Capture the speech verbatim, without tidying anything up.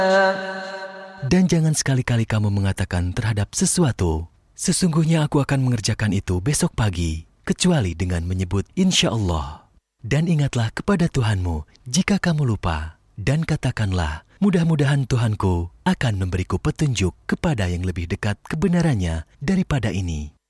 Dan jangan sekali-kali kamu mengatakan terhadap sesuatu, sesungguhnya aku akan mengerjakan itu besok pagi, kecuali dengan menyebut insya Allah. Dan ingatlah kepada Tuhanmu jika kamu lupa, dan katakanlah, mudah-mudahan Tuhanku akan memberiku petunjuk kepada yang lebih dekat kebenarannya daripada ini.